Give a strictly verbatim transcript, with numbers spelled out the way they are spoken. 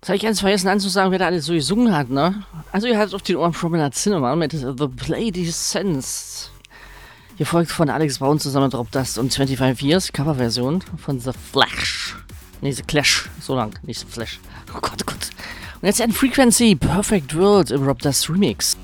Das habe ich ganz vergessen anzusagen, wer da alles so gesungen hat, ne? Also ihr habt auf den Ohren Promenade Cinema mit The Bloody Sense. Hier folgt von Alex Braun zusammen mit Rob Dust und fünfundzwanzig Years, Coverversion von The Flash. Ne, The Clash, so lang, nicht The Flash. Oh Gott, oh Gott. Und jetzt ein Frequency, Perfect World im Rob Dust Remix.